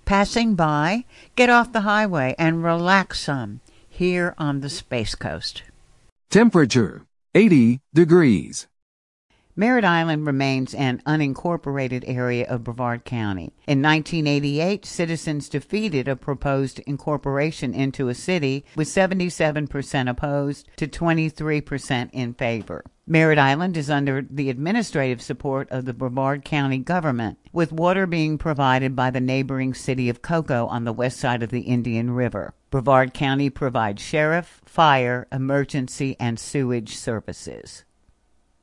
Passing by, get off the highway and relax some here on the Space Coast. Temperature, 80 degrees. Merritt Island remains an unincorporated area of Brevard County. In 1988, citizens defeated a proposed incorporation into a city with 77% opposed to 23% in favor. Merritt Island is under the administrative support of the Brevard County government, with water being provided by the neighboring city of Cocoa on the west side of the Indian River. Brevard County provides sheriff, fire, emergency, and sewage services.